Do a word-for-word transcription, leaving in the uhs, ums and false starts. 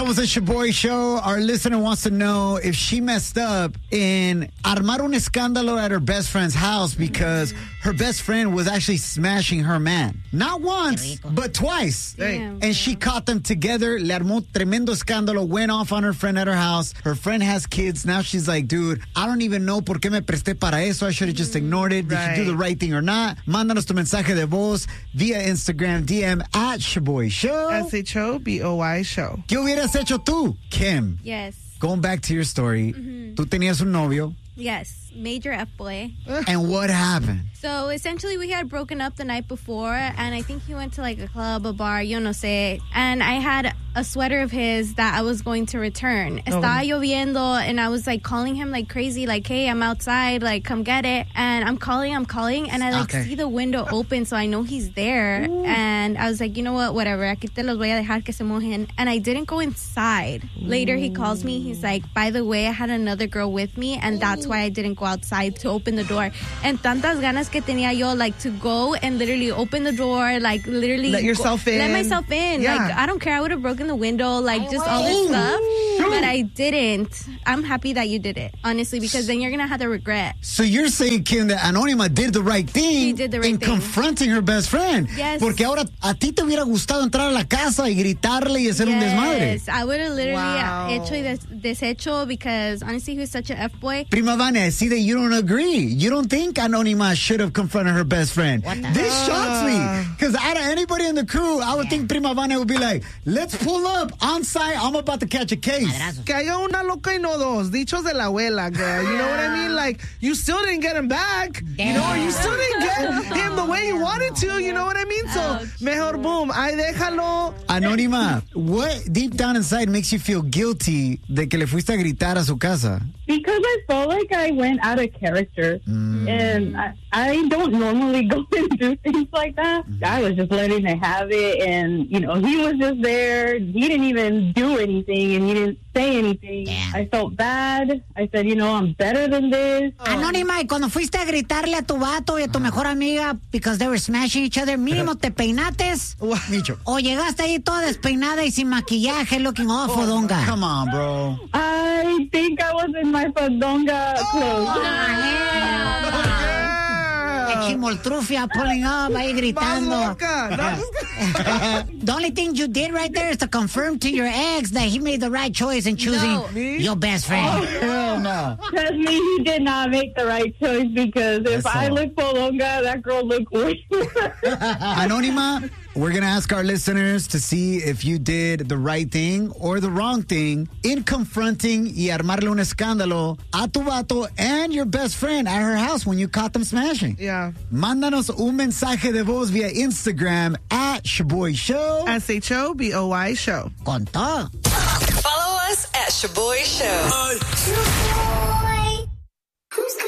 Somos the Shaboy Show. Our listener wants to know if she messed up in armar un escándalo at her best friend's house because her best friend was actually smashing her man. Not once, but twice. Damn. And she caught them together. Le armó tremendo escándalo. Went off on her friend at her house. Her friend has kids. Now she's like, dude, I don't even know por qué me presté para eso. I should have just ignored it. Did Right. you do the right thing or not? Mándanos tu mensaje de voz via Instagram D M at Shaboy Show. S H O B O Y Show. ¿Qué hubieras hecho tú, Kim? Yes. Going back to your story, Mm-hmm. tú tenías un novio, Yes. Major F-boy. and what happened? So essentially we had broken up the night before, and I think he went to like a club, a bar, yo no sé. And I had a sweater of his that I was going to return. Estaba lloviendo, and I was like calling him like crazy, like, hey, I'm outside, like, come get it. And I'm calling, I'm calling, and I like Okay. see the window open, so I know he's there. Ooh. And I was like, you know what, whatever, aquí te los voy a dejar que se mojen. And I didn't go inside. Ooh. Later he calls me, he's like, by the way, I had another girl with me, and that's why I didn't go outside to open the door. And tantas ganas que tenía yo, like, to go and literally open the door, like, literally Let yourself go, in. Let myself in. Yeah. Like, I don't care. I would have broken the window, like, just all this stuff. But I didn't. I'm happy that you did it, honestly, because then you're going to have the regret. So you're saying, Kim, that Anónima did the right thing She did the right in thing. confronting her best friend. Yes. Porque ahora a ti te hubiera gustado entrar a la casa y gritarle y hacer un desmadre. Yes, I would have literally Wow. hecho y des- deshecho because, honestly, he was such an F-boy. Prima Vane, I see that you don't agree. You don't think Anónima should have confronted her best friend. This shocks me. Because out of anybody in the crew, I would think Prima Vane would be like, let's pull up on site. I'm about to catch a case. Que haya una loca y no dos. Dichos de la abuela, girl. You know what I mean? Like, you still didn't get him back. You know, or you still didn't get him the way you wanted to. You know what I mean? So, Ouch. mejor boom. Ay, déjalo. Anónima, what deep down inside makes you feel guilty de que le fuiste a gritar a su casa? Because I felt like I went out of character. Mm. And I, I don't normally go and do things like that. I was just letting her have it. And, you know, he was just there. He didn't even do anything. And he didn't say anything. Damn. I felt bad. I said, you know, I'm better than this. Anónima, y cuando fuiste a gritarle a tu vato y a tu mejor amiga because they were smashing each other, mínimo te peinates Micho. o llegaste ahí toda despeinada y sin maquillaje, looking all fodonga. Come on, bro. I think I was in my fandonga clothes. Chimoltrufia pulling up, ahí gritando. Loca. No. The only thing you did right there is to confirm to your ex that he made the right choice in choosing No. your best friend. Hell no. Trust me, he did not make the right choice because if That's I all. look Polonga, that girl looked way worse. Anónima, we're going to ask our listeners to see if you did the right thing or the wrong thing in confronting y armarle un escándalo a tu vato and your best friend at her house when you caught them smashing. Yeah. Mándanos un mensaje de voz via Instagram at Shaboy Show. S H O B O Y Show. Con todo. Follow us at Shaboy Show.